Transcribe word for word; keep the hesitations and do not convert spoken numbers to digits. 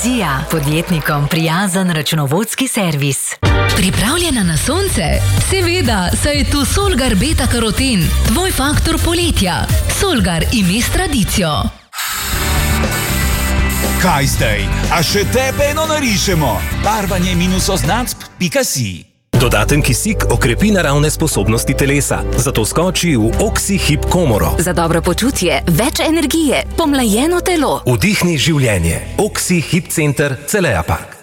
Vizija, podjetnikom prijazen računovodski servis. Pripravljena na sonce? Seveda, saj je tu Solgar Beta Karoten, tvoj faktor poletja. Solgar, ime s tradicijo. Kaj zdaj? A še tebe eno narišemo? Barvanje minus oznacb pika si. Dodaten kisik okrepi naravne sposobnosti telesa, zato skoči v Oxi-Hip komoro. Za dobro počutje, več energije, pomlajeno telo. Vdihni življenje. Oxi-Hip center Celeja Park.